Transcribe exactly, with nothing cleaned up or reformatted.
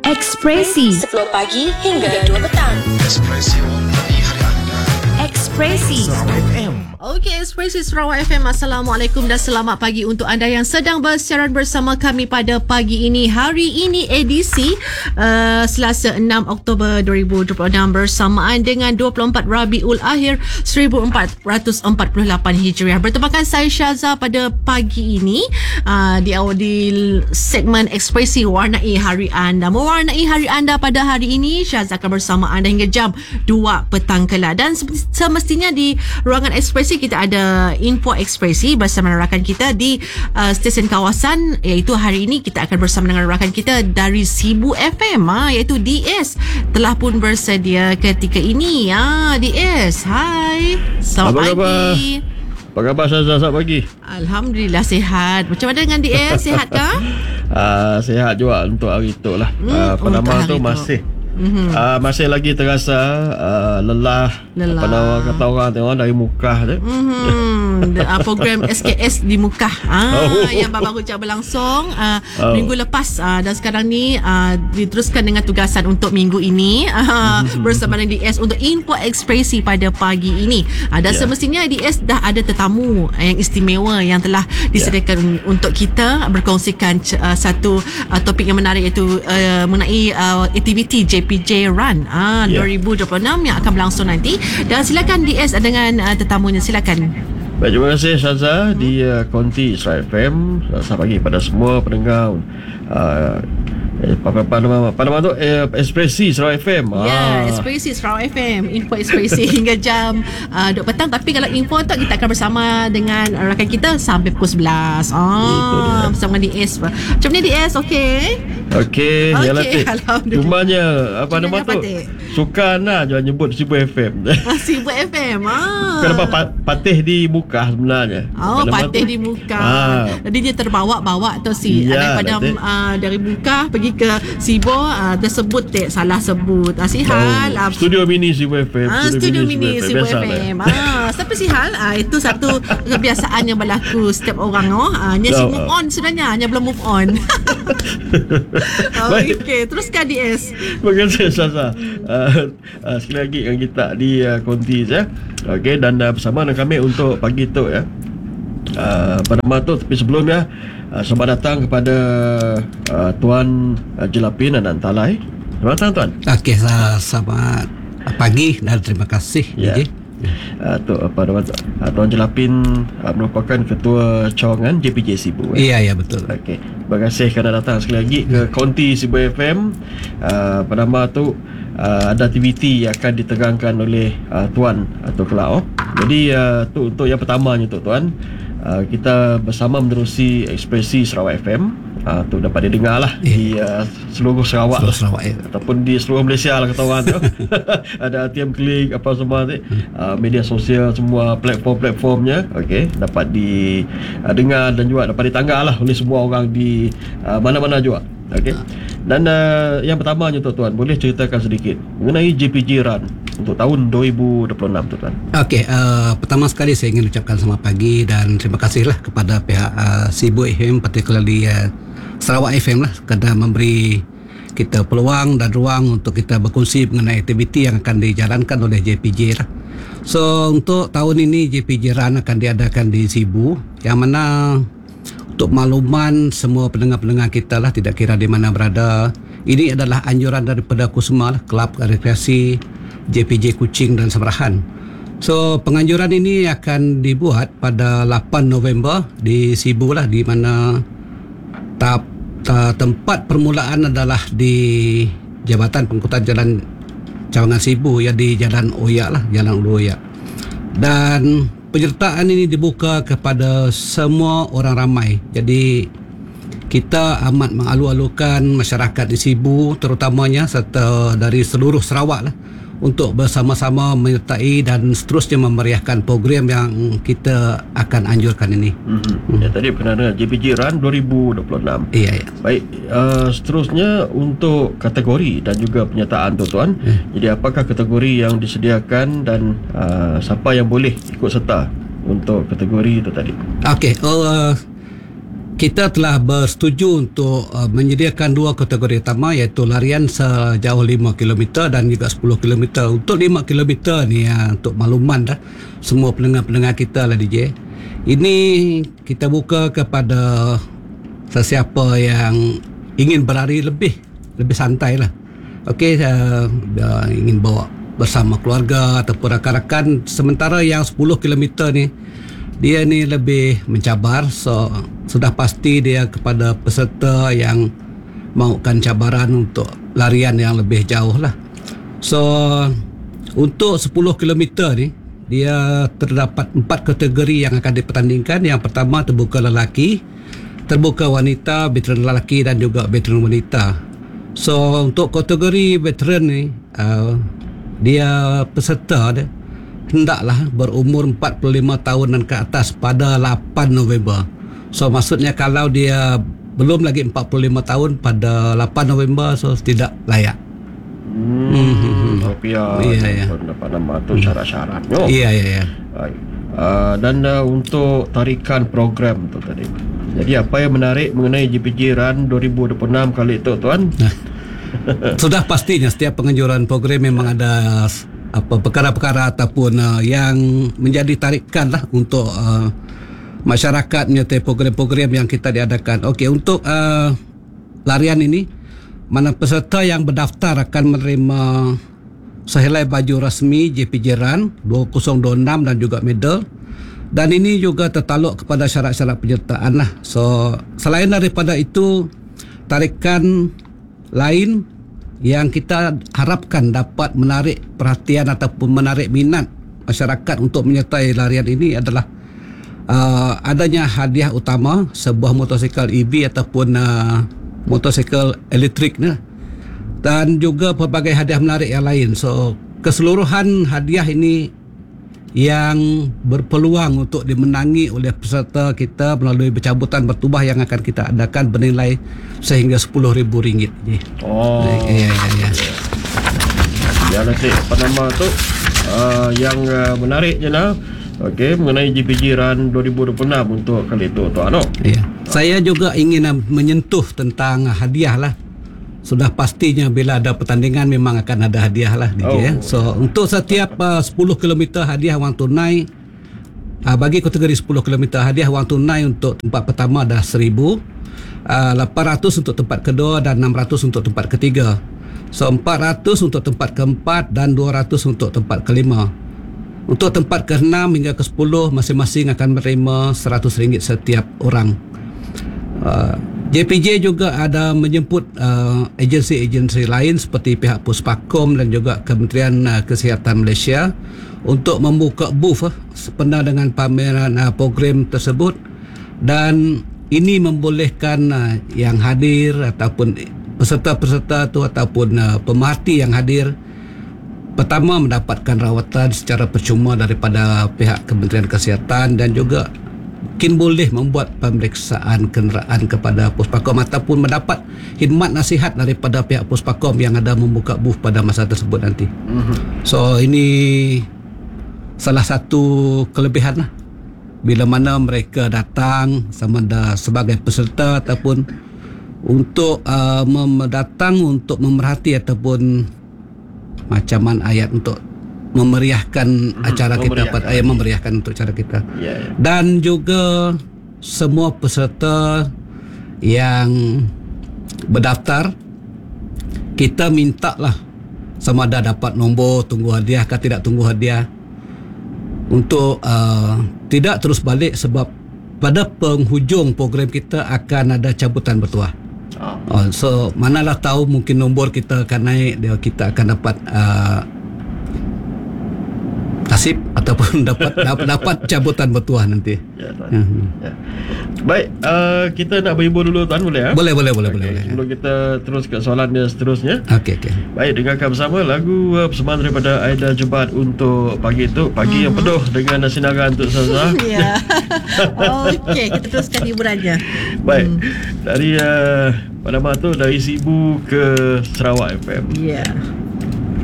Ekspresi sepuluh pagi hingga dua petang. Ekspresi warnai hari anda. Ekspresi Sarawak F M. Okey, Ekspresi Sarawak F M. Assalamualaikum dan selamat pagi untuk anda yang sedang bersiaran bersama kami pada pagi ini. Hari ini edisi uh, Selasa enam Oktober dua ribu dua puluh enam bersamaan dengan dua puluh empat Rabiul Akhir seribu empat ratus empat puluh lapan Hijriah. Bertemankan saya Syaza pada pagi ini uh, di di segmen Ekspresi Warnai Hari Anda. Mewarnai hari anda pada hari ini, Syaza akan bersama anda hingga jam dua petang kelak. Dan semestinya di ruangan Ekspresi kita ada info ekspresi bersama rakan kita di uh, stesen kawasan, iaitu hari ini kita akan bersama dengan rakan kita dari Sibu F M, ha, iaitu D S telah pun bersedia ketika ini. Ha, D S, hai, selamat Apa pagi. khabar? Apa khabar Syazah, selamat pagi? Alhamdulillah sihat. Macam mana dengan D S, sihat ke? Uh, sihat juga untuk hari tu lah. Hmm, uh, Pertama untuk hari tu tu. masih Mm-hmm. uh, masih lagi terasa uh, lelah. Lelah. Apa nama kata orang tengok dari muka tu. Mm-hmm. The, uh, program S K S di Mukah, ah, Oh. yang baru saja berlangsung uh, Oh. minggu lepas, uh, dan sekarang ni uh, diteruskan dengan tugasan untuk minggu ini, uh, bersama dengan D S untuk info ekspresi pada pagi ini. uh, dan Yeah. semestinya D S dah ada tetamu yang istimewa yang telah disediakan untuk kita berkongsikan uh, satu uh, topik yang menarik, iaitu uh, mengenai uh, aktiviti J P J Run uh, Yeah. dua ribu dua puluh enam yang akan berlangsung nanti. Dan silakan D S dengan uh, tetamunya, silakan. Baik, terima kasih Syazah di uh, Konti Sarawak F M. Selamat pagi pada semua pendengar uh, eh, apa apa nama apa nama tu eh, Ekspresi Sarawak F M. Ya, Ekspresi Sarawak F M, info ekspresi hingga jam uh, dua petang. Tapi kalau info tu kita akan bersama dengan rakan kita sampai pukul sebelas. Ah, bersama D S. Macam ni D S, okey? Okey, Okey, ya Latif. Alhamdulillah. Cumanya apa Cumanya nama apa, tu? Dik? Sukan lah jangan nyebut Sibu F M. Ah, Sibu F M. Ah. Kenapa pa- patih di muka sebenarnya? Oh, Kenapa patih tu? di muka. Ah. Jadi dia terbawa-bawa tu si. Ya, Daripada Datuk. uh, dari muka pergi ke Sibo, uh, tersebut dek salah sebut. Ah, sihat. Oh, Ah, studio mini Sibu F M. Ah, studio mini Sibu F Biasalah. M. Ah, tapi sihal, ah, itu satu kebiasaan yang berlaku setiap orang, oh. Ah, hanya si Oh, move oh. on sebenarnya, hanya belum move on. Oh, Baik. okey, teruskan D S. Terima kasih Syaza. Uh, uh, sekali lagi dengan kita di uh, Konti ya. Okey, dan uh, bersama dengan kami untuk pagi tu ya. Uh, pada malam tu, tapi sebelumnya uh, selamat datang kepada uh, Tuan uh, Jelapin dan Talai. Selamat datang Tuan. Okey, selamat pagi dan terima kasih. Ya. D J. Uh, tu apa nama tu? Uh, Tuan Jelapin uh, merupakan ketua cawangan J P J Sibu. Eh? Iya, ya betul. Okey, terima kasih kerana datang sekali lagi ke Konti Sibu F M. Uh, pada malam tu uh, ada aktiviti yang akan ditegangkan oleh uh, Tuan atau Kelao. Jadi uh, tu untuk yang pertamanya tu Tuan, uh, kita bersama menerusi Ekspresi Sarawak F M. Uh, tu dapat didengar lah Yeah. di uh, seluruh Sarawak, Seluruh Sarawak, ya. ataupun di seluruh Malaysia lah kata orang tu. Ada A T M Klik apa semua tu, uh, media sosial semua, platform-platformnya okey, dapat di uh, dengar dan juga dapat ditanggar lah oleh semua orang di uh, mana-mana juga. Okey. Dan uh, yang pertamanya tu Tuan, boleh ceritakan sedikit mengenai J P J Run untuk tahun dua ribu dua puluh enam tu Tuan. Okey, uh, pertama sekali saya ingin ucapkan selamat pagi dan terima kasihlah kepada pihak uh, Sibu F M, particularly uh, Sarawak F M lah, kerana memberi kita peluang dan ruang untuk kita berkongsi mengenai aktiviti yang akan dijalankan oleh J P J lah. So untuk tahun ini J P J Run akan diadakan di Sibu, yang mana untuk makluman semua pendengar-pendengar kita lah, tidak kira di mana berada, ini adalah anjuran daripada KUSMA lah, Kelab Rekreasi J P J Kuching dan Semerahan. So penganjuran ini akan dibuat pada lapan November di Sibu lah, di mana tahap ta, tempat permulaan adalah di Jabatan Pengangkutan Jalan Cawangan Sibu, ya, di Jalan Oyak lah, Jalan Ulu Oyak. Dan penyertaan ini dibuka kepada semua orang ramai. Jadi kita amat mengalu-alukan masyarakat di Sibu terutamanya serta dari seluruh Sarawak lah, untuk bersama-sama menyertai dan seterusnya memeriahkan program yang kita akan anjurkan ini. Mm-hmm. Ya, tadi pernah dengar J P J Run dua ribu dua puluh enam. Iya, ya. Baik, uh, seterusnya untuk kategori dan juga penyertaan tu Tuan. Hmm. Jadi apakah kategori yang disediakan dan uh, siapa yang boleh ikut serta untuk kategori itu tadi? Okey, uh, kita telah bersetuju untuk uh, menyediakan dua kategori utama, iaitu larian sejauh lima kilometer dan juga sepuluh kilometer. Untuk lima kilometer ni uh, untuk makluman dah semua pendengar-pendengar kita lah D J, ini kita buka kepada sesiapa yang ingin berlari lebih lebih santai lah. Okey, uh, uh, ingin bawa bersama keluarga ataupun rakan-rakan. Sementara yang sepuluh kilometer ni, dia ni lebih mencabar, so sudah pasti dia kepada peserta yang mahukan cabaran untuk larian yang lebih jauh lah. So untuk sepuluh kilometer ni, dia terdapat empat kategori yang akan dipertandingkan. Yang pertama terbuka lelaki, terbuka wanita, veteran lelaki dan juga veteran wanita. So untuk kategori veteran ni, uh, dia peserta dia hendaklah berumur empat puluh lima tahun dan ke atas pada lapan November. So maksudnya kalau dia belum lagi empat puluh lima tahun pada lapan November, so tidak layak. Hmm, Hmm. okey ya. Iya, ya. Dapat nama tu syarat-syaratnya. Iya, iya, iya. Baik. Uh, dan uh, untuk tarikan program tu tadi. Jadi apa yang menarik mengenai J P J Run dua ribu dua puluh enam kali itu tuan? Nah, sudah pastinya setiap penganjuran program memang ada apa perkara-perkara ataupun uh, yang menjadi tarikan lah untuk uh, masyarakat menyertai program-program yang kita diadakan. Okey, untuk uh, larian ini, mana peserta yang berdaftar akan menerima sehelai baju rasmi J P J Run dua ribu dua puluh enam dan juga medal. Dan ini juga tertaluk kepada syarat-syarat penyertaan lah. So selain daripada itu, tarikan lain yang kita harapkan dapat menarik perhatian ataupun menarik minat masyarakat untuk menyertai larian ini adalah uh, adanya hadiah utama, sebuah motosikal E V ataupun uh, motosikal elektrik ni, dan juga pelbagai hadiah menarik yang lain. So keseluruhan hadiah ini yang berpeluang untuk dimenangi oleh peserta kita melalui pencabutan bertuah yang akan kita adakan bernilai sehingga sepuluh ribu ringgit. Oh. Ya, ya, ya. Ya nanti apa nama tu uh, yang uh, menarik je lah. Okey, mengenai J P J Run dua ribu dua puluh enam untuk kali itu tu ano. Ya. Saya juga ingin uh, menyentuh tentang hadiah lah. Sudah pastinya bila ada pertandingan memang akan ada hadiah lah D J. Oh. So untuk setiap uh, sepuluh kilometer hadiah wang tunai, uh, bagi kategori sepuluh kilometer hadiah wang tunai untuk tempat pertama dah seribu, uh, lapan ratus untuk tempat kedua dan enam ratus untuk tempat ketiga. So empat ratus untuk tempat keempat dan dua ratus untuk tempat kelima. Untuk tempat keenam hingga ke sepuluh masing-masing akan menerima seratus ringgit setiap orang. Uh, J P J juga ada menjemput uh, agensi-agensi lain seperti pihak Puspakom dan juga Kementerian uh, Kesihatan Malaysia untuk membuka booth uh, sempena dengan pameran uh, program tersebut, dan ini membolehkan uh, yang hadir ataupun peserta-peserta tu ataupun uh, pemerhati yang hadir pertama mendapatkan rawatan secara percuma daripada pihak Kementerian Kesihatan, dan juga mungkin boleh membuat pemeriksaan kenderaan kepada Puspakom ataupun mendapat khidmat nasihat daripada pihak Puspakom yang ada membuka booth pada masa tersebut nanti. Mm-hmm. So ini salah satu kelebihan lah bila mana mereka datang sama ada sebagai peserta ataupun untuk uh, mem- datang untuk memerhati ataupun macam mana ayat untuk memeriahkan hmm, acara kita pada ayat memeriahkan untuk acara kita. Yeah, yeah. Dan juga semua peserta yang berdaftar, kita minta lah sama ada dapat nombor tunggu hadiah atau tidak tunggu hadiah untuk uh, tidak terus balik, sebab pada penghujung program kita akan ada cabutan bertuah. Oh. Oh, so manalah tahu mungkin nombor kita akan naik, dia kita akan dapat uh, nasib ataupun dapat dapat, dapat cabutan bertuah nanti. Ya, tuan. Uh-huh. Ya. Baik, uh, kita nak berhibur dulu tuan, boleh ya? Boleh, boleh, boleh, okay. boleh. Sebelum kita terus ke soalan dia seterusnya. Okey, okey. Baik, dengarkan bersama lagu uh, persembahan daripada Aida Jebat untuk pagi itu, pagi hmm. yang penuh dengan nasinaga untuk Ustazah. Ya. Okey, kita teruskan hiburannya. Baik. Hmm. Dari uh, pada malam tu dari Sibu ke Sarawak F M. Ya. Yeah.